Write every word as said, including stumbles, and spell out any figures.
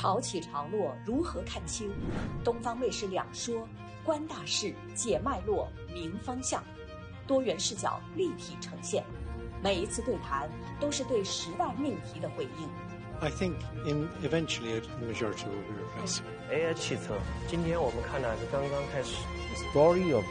潮起潮落，如何看清？东方卫视两说，观大事，解脉络，明方向，多元视角立体呈现。每一次对谈都是对时代命题的回应。 I think in eventually the majority will be replaced. A I 汽车，今天我们看的是刚刚开始。 The story of